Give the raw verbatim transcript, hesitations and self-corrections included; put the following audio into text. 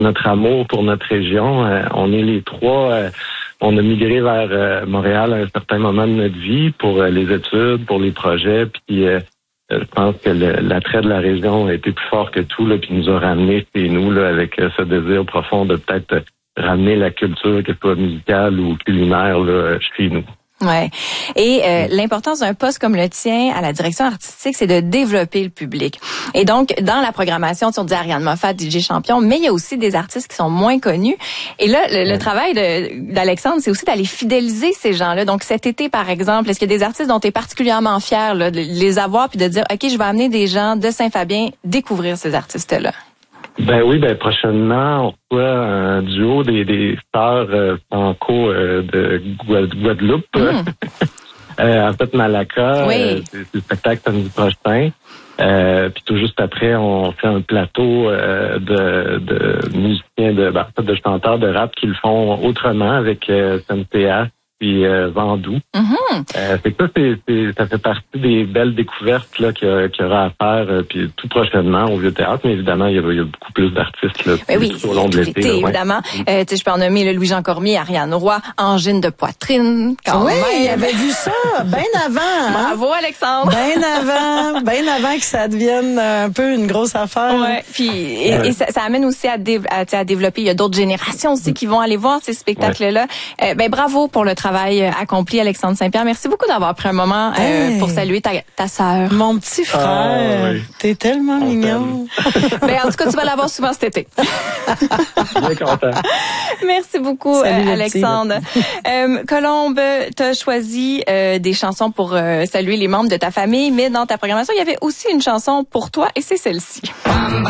notre amour pour notre région. Euh, on est les trois, euh, on a migré vers euh, Montréal à un certain moment de notre vie pour euh, les études, pour les projets, puis euh, je pense que le, l'attrait de la région a été plus fort que tout, là, puis nous a ramenés chez nous là, avec euh, ce désir profond de peut-être euh, ramener la culture, qu'elle soit musicale ou culinaire, là, chez nous. Ouais. Et euh, l'importance d'un poste comme le tien à la direction artistique, c'est de développer le public. Et donc, dans la programmation, on dit Ariane Moffat, D J Champion, mais il y a aussi des artistes qui sont moins connus. Et là, le, le travail de, d'Alexandre, c'est aussi d'aller fidéliser ces gens-là. Donc, cet été, par exemple, est-ce qu'il y a des artistes dont tu es particulièrement fier là, de les avoir puis de dire, OK, je vais amener des gens de Saint-Fabien découvrir ces artistes-là? Ben oui, ben prochainement, on reçoit un duo des, des stars euh, franco euh, de Guadeloupe. Mm. euh, en fait, Malaka, oui. euh, c'est, c'est le spectacle samedi prochain. Euh, puis tout juste après, on fait un plateau euh, de, de musiciens, de, ben, en fait, de chanteurs de rap qui le font autrement avec euh, M T H puis euh, Vandou. Mm-hmm. Euh, c'est que ça, c'est, c'est, ça fait partie des belles découvertes là qu'il y, qu'il y aura à faire euh, puis tout prochainement au Vieux Théâtre, mais évidemment, il y a, il y a beaucoup plus d'artistes là, mais oui, tout au long de l'été. Là, évidemment. Ouais. Euh, tu sais, je peux en nommer le Louis-Jean Cormier, Ariane Roy, Angine de Poitrine. Quand oui, même. il avait vu ça bien avant. Hein? Bravo, Alexandre. Bien avant, bien avant que ça devienne un peu une grosse affaire. Ouais. Puis et, ouais. et ça, ça amène aussi à, dé, à, à développer. Il y a d'autres générations aussi qui vont aller voir ces spectacles-là. Ouais. Euh, ben bravo pour le travail accompli, Alexandre Saint-Pierre. Merci beaucoup d'avoir pris un moment hey. euh, pour saluer ta, ta sœur. Mon petit frère. Oh, oui. T'es tellement On mignon. Ben, en tout cas, tu vas l'avoir souvent cet été. Bien content. Merci beaucoup, Salut, euh, Alexandre. euh, Colombe, tu as choisi euh, des chansons pour euh, saluer les membres de ta famille, mais dans ta programmation, il y avait aussi une chanson pour toi et c'est celle-ci.